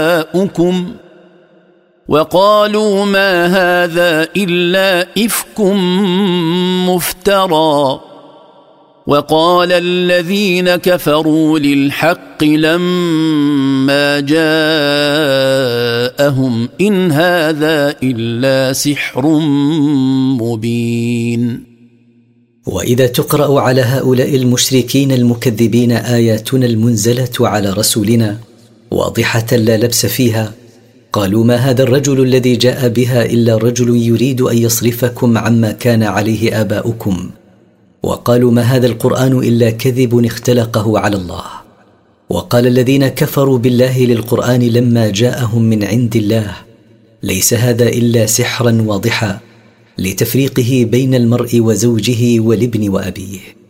آباؤكم وقالوا ما هذا إلا إفك مفترى وقال الذين كفروا للحق لما جاءهم إن هذا إلا سحر مبين. وإذا تقرأ على هؤلاء المشركين المكذبين آياتنا المنزلة على رسولنا واضحة لا لبس فيها، قالوا ما هذا الرجل الذي جاء بها إلا رجل يريد أن يصرفكم عما كان عليه آباؤكم، وقالوا ما هذا القرآن إلا كذب اختلقه على الله. وقال الذين كفروا بالله للقرآن لما جاءهم من عند الله ليس هذا إلا سحرا واضحا لتفريقه بين المرء وزوجه والابن وأبيه.